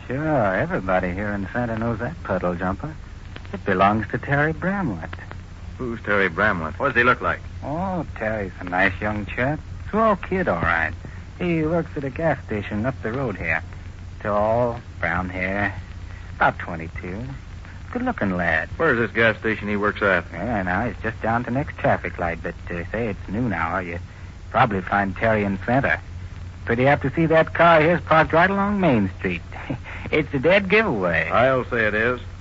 Sure, everybody here in Santa knows that puddle jumper. It belongs to Terry Bramlett. Who's Terry Bramlett? What does he look like? Oh, Terry's a nice young chap. Swell kid, all right. He works at a gas station up the road here. Tall, brown hair, about 22. Good-looking lad. Where's this gas station he works at? Yeah, now, he's just down to next traffic light, but say it's noon hour. You probably find Terry in Santa. Pretty apt to see that car of his parked right along Main Street. It's a dead giveaway. I'll say it is.